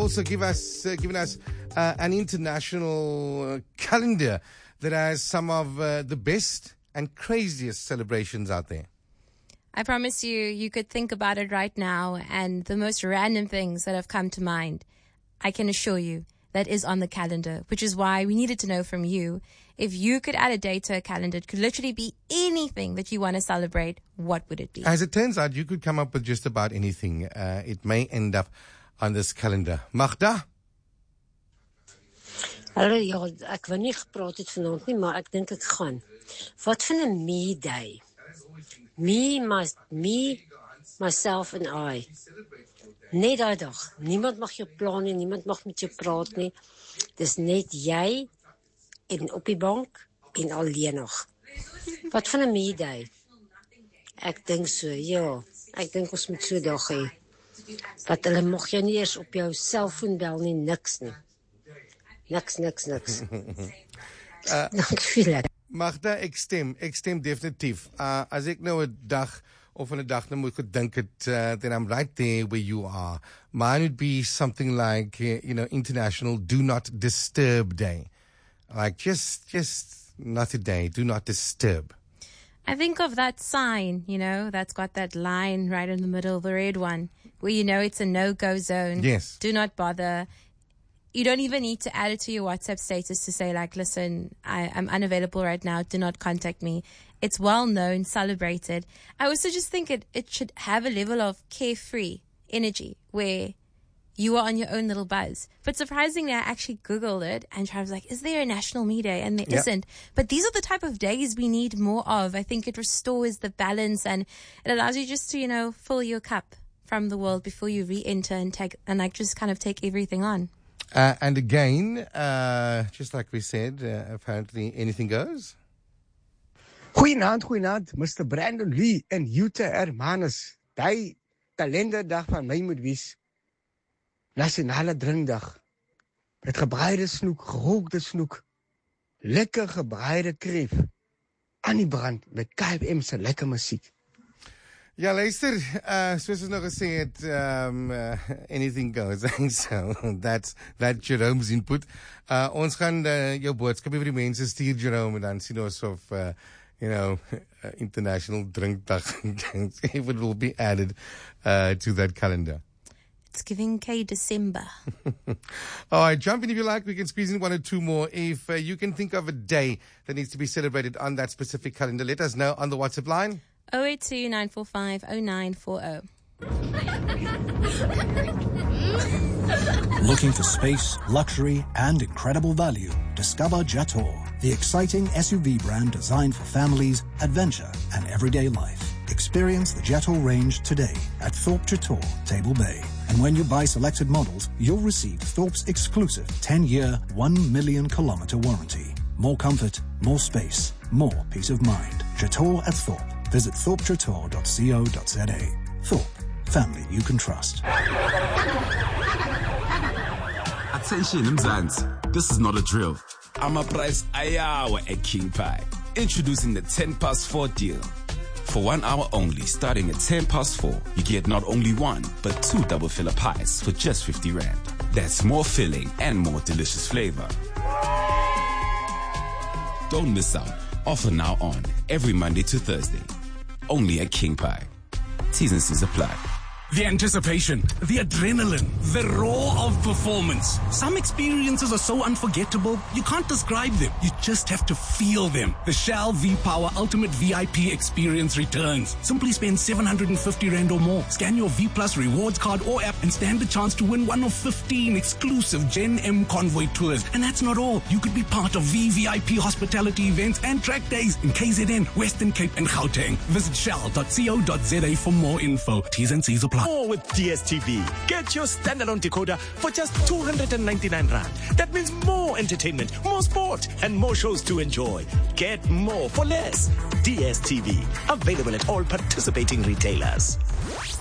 also given us an international calendar that has some of the best and craziest celebrations out there. I promise you could think about it right now, and the most random things that have come to mind, I can assure you, that is on the calendar, which is why we needed to know from you. If you could add a date to a calendar, it could literally be anything that you want to celebrate, what would it be? As it turns out, you could come up with just about anything. It may end up on this calendar. Magda? Hallo, ja, ek wou nie gepraat het vanaand nie, maar ek dink ek gaan. Wat van 'n me day? Me, myself and I. Net daai dag. Niemand mag jou plan nie, niemand mag met jou praat nie. Dis net jy en op die bank en alleen nog. Wat van 'n me day? Ek dink so, ja. Ek dink ons moet so 'n dag hê. Dat hulle mag jou nie eers op jou selfoon bel nie, niks nie. Niks. Dankie. Magda, ek stem definitief. As ek nou 'n dag of van 'n dag nou moet gedink het, then I'm right there where you are. Mine would be something like, International Do Not Disturb Day. Like, just not a day. Do not disturb. I think of that sign, that's got that line right in the middle, the red one, where it's a no-go zone. Yes. Do not bother. You don't even need to add it to your WhatsApp status to say, like, listen, I'm unavailable right now. Do not contact me. It's well known, celebrated. I also just think it should have a level of carefree energy where you are on your own little buzz. But surprisingly, I actually Googled it and I was like, is there a National Me Day? And there isn't. But these are the type of days we need more of. I think it restores the balance and it allows you just to, fill your cup from the world before you re-enter and just kind of take everything on. And again, just like we said, apparently anything goes. Goeienaand, Mr. Brandon Lee en Jutta Hermanus. Die kalenderdag van my moet wees. Nasionale drinkdag. Met gebraaide snoek, gerookte snoek. Lekker gebraaide kreef. Aan die brand met KFM se lekker musiek. Ja, luister, soos ons nou gesê het, anything goes. So, that's Jerome's input. Ons gaan jou boodskap vir die mense stuur, Jerome, en dan sien ons of, International Drinkdag, if it will be added to that calendar. It's giving K December. All right, jump in if you like. We can squeeze in one or two more. If you can think of a day that needs to be celebrated on that specific calendar, let us know on the WhatsApp line. 082 945 0940. Looking for space, luxury, and incredible value? Discover Jetour, the exciting SUV brand designed for families, adventure, and everyday life. Experience the Jetour range today at Thorpe Jetour, Table Bay. And when you buy selected models, you'll receive Thorpe's exclusive 10-year, 1 million kilometer warranty. More comfort, more space, more peace of mind. Jetour at Thorpe. Visit thorpejetour.co.za. Thorpe, family you can trust. Attention, Mzansi. This is not a drill. I'm a price ayawa at King Pie. Introducing the 10 past 4 deal. For 1 hour only, starting at 10 past 4, you get not only 1, but 2 double filler pies for just 50 Rand. That's more filling and more delicious flavor. Don't miss out. Offer now on every Monday to Thursday. Only at King Pie. T's and C's apply. The anticipation, the adrenaline, the roar of performance. Some experiences are so unforgettable, you can't describe them. You just have to feel them. The Shell V-Power Ultimate VIP experience returns. Simply spend 750 Rand or more. Scan your V Plus rewards card or app and stand the chance to win one of 15 exclusive Gen M convoy tours. And that's not all. You could be part of VVIP hospitality events and track days in KZN, Western Cape and Gauteng. Visit shell.co.za for more info. T's and C's apply. More with DSTV. Get your standalone decoder for just 299 Rand. That means more entertainment, more sport, and more shows to enjoy. Get more for less. DSTV. Available at all participating retailers.